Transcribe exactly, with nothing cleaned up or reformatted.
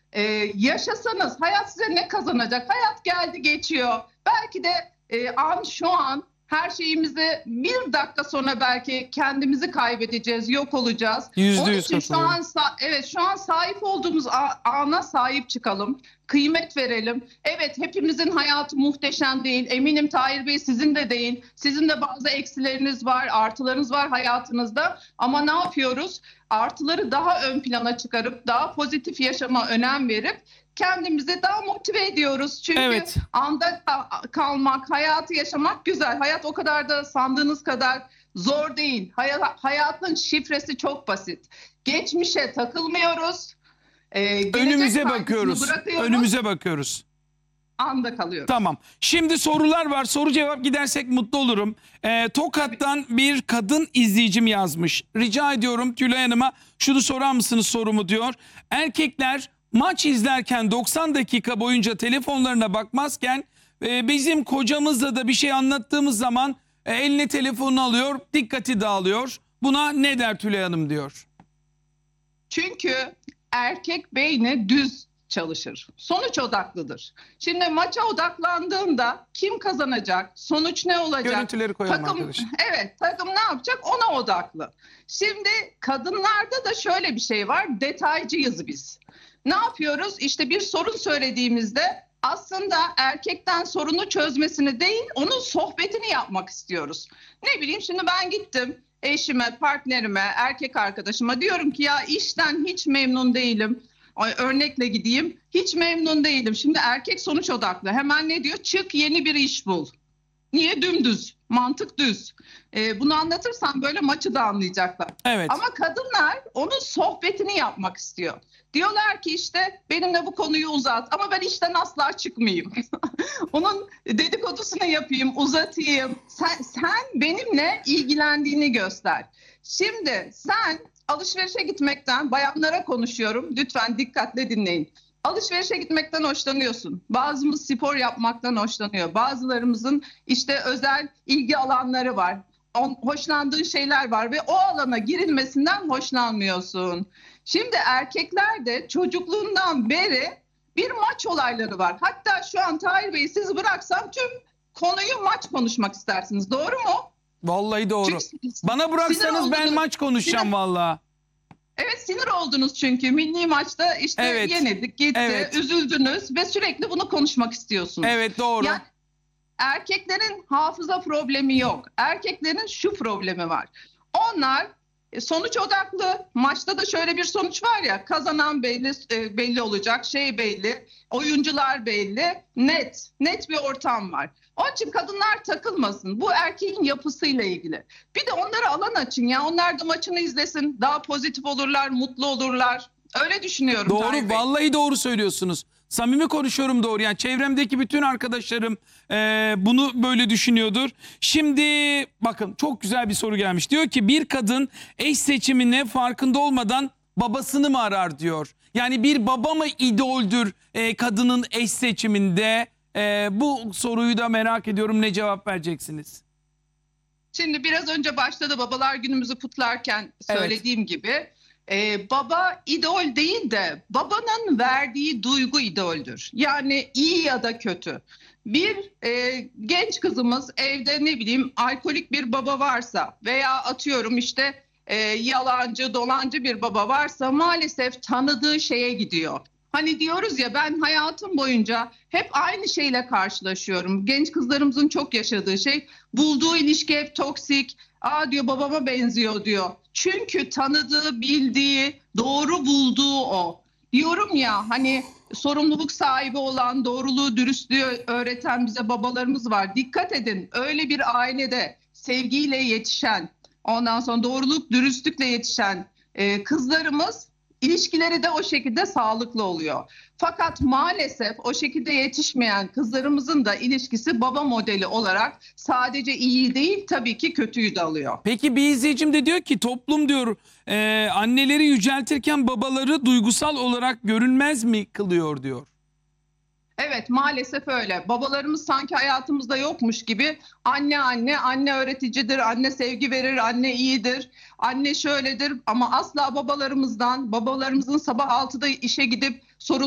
e, yaşasanız hayat size ne kazanacak? Hayat geldi geçiyor. Belki de e, an şu an her şeyimizi bir dakika sonra belki kendimizi kaybedeceğiz, yok olacağız. Yüzde Onun yüz için şu an evet şu an sahip olduğumuz ana sahip çıkalım. Kıymet verelim. Evet, hepimizin hayatı muhteşem değil. Eminim Tahir Bey sizin de değil. Sizin de bazı eksileriniz var, artılarınız var hayatınızda. Ama ne yapıyoruz? Artıları daha ön plana çıkarıp daha pozitif yaşama önem verip kendimizi daha motive ediyoruz. Çünkü Evet. anda kalmak, hayatı yaşamak güzel. Hayat o kadar da sandığınız kadar zor değil. Hayat, hayatın şifresi çok basit. Geçmişe takılmıyoruz. Ee, Önümüze bakıyoruz. Önümüze bakıyoruz. Anda kalıyoruz. Tamam. Şimdi sorular var. Soru cevap gidersek mutlu olurum. Ee, Tokat'tan bir kadın izleyicim yazmış. Rica ediyorum Tülay Hanım'a şunu sorar mısınız sorumu diyor. Erkekler maç izlerken doksan dakika boyunca telefonlarına bakmazken e, bizim kocamızla da bir şey anlattığımız zaman e, eline telefonunu alıyor, dikkati dağılıyor. Buna ne der Tülay Hanım diyor. Çünkü erkek beyni düz çalışır. Sonuç odaklıdır. Şimdi maça odaklandığında kim kazanacak? Sonuç ne olacak? Görüntüleri koyalım takım, arkadaşlar. Evet, takım ne yapacak? Ona odaklı. Şimdi kadınlarda da şöyle bir şey var. Detaycıyız biz. Ne yapıyoruz? İşte bir sorun söylediğimizde aslında erkekten sorunu çözmesini değil, onun sohbetini yapmak istiyoruz. Ne bileyim, şimdi ben gittim eşime, partnerime, erkek arkadaşıma diyorum ki ya işten hiç memnun değilim. Örnekle gideyim. Hiç memnun değilim. Şimdi erkek sonuç odaklı. Hemen ne diyor? Çık yeni bir iş bul. Niye? Dümdüz. Mantık düz. Ee, bunu anlatırsam böyle maçı da anlayacaklar. Evet. Ama kadınlar onun sohbetini yapmak istiyor. Diyorlar ki işte benimle bu konuyu uzat ama ben işten asla çıkmayayım. Onun dedikodusunu yapayım, uzatayım. Sen, sen benimle ilgilendiğini göster. Şimdi sen alışverişe gitmekten, bayanlara konuşuyorum. Lütfen dikkatle dinleyin. Alışverişe gitmekten hoşlanıyorsun. Bazımız spor yapmaktan hoşlanıyor. Bazılarımızın işte özel ilgi alanları var. Hoşlandığın şeyler var ve o alana girilmesinden hoşlanmıyorsun. Şimdi erkekler de çocukluğundan beri bir maç olayları var. Hatta şu an Tahir Bey sizi bıraksam tüm konuyu maç konuşmak istersiniz. Doğru mu? Vallahi doğru. Çünkü bana bıraksanız ben maç konuşacağım sinir, vallahi. Evet, sinir oldunuz çünkü milli maçta işte evet, yenildik gitti, evet, üzüldünüz ve sürekli bunu konuşmak istiyorsunuz. Evet, doğru. Yani erkeklerin hafıza problemi yok. Erkeklerin şu problemi var. Onlar sonuç odaklı. Maçta da şöyle bir sonuç var ya, kazanan belli belli olacak, şey belli, oyuncular belli, net, net bir ortam var. Onun için kadınlar takılmasın. Bu erkeğin yapısıyla ilgili. Bir de onlara alan açın ya. Onlar da maçını izlesin. Daha pozitif olurlar, mutlu olurlar. Öyle düşünüyorum. Doğru, vallahi doğru söylüyorsunuz. Samimi konuşuyorum, doğru. Yani çevremdeki bütün arkadaşlarım e, bunu böyle düşünüyordur. Şimdi bakın çok güzel bir soru gelmiş. Diyor ki bir kadın eş seçimine farkında olmadan babasını mı arar diyor. Yani bir baba mı idoldür e, kadının eş seçiminde? E, bu soruyu da merak ediyorum. Ne cevap vereceksiniz? Şimdi biraz önce başta da babalar günümüzü kutlarken söylediğim evet, gibi... Ee, baba idol değil de babanın verdiği duygu idoldür. Yani iyi ya da kötü. Bir e, genç kızımız evde ne bileyim alkolik bir baba varsa veya atıyorum işte e, yalancı, dolancı bir baba varsa maalesef tanıdığı şeye gidiyor. Hani diyoruz ya, ben hayatım boyunca hep aynı şeyle karşılaşıyorum. Genç kızlarımızın çok yaşadığı şey, bulduğu ilişki hep toksik. Aa diyor, babama benziyor diyor. Çünkü tanıdığı, bildiği, doğru bulduğu o. Diyorum ya, hani sorumluluk sahibi olan, doğruluğu, dürüstlüğü öğreten bize babalarımız var. Dikkat edin, öyle bir ailede sevgiyle yetişen, ondan sonra doğruluk, dürüstlükle yetişen e, kızlarımız, İlişkileri de o şekilde sağlıklı oluyor. Fakat maalesef o şekilde yetişmeyen kızlarımızın da ilişkisi baba modeli olarak sadece iyi değil, tabii ki kötüyü de alıyor. Peki bir izleyicim de diyor ki toplum diyor e, anneleri yüceltirken babaları duygusal olarak görünmez mi kılıyor diyor. Evet, maalesef öyle. Babalarımız sanki hayatımızda yokmuş gibi anne anne, anne öğreticidir, anne sevgi verir, anne iyidir, anne şöyledir. Ama asla babalarımızdan, babalarımızın sabah altıda işe gidip sorun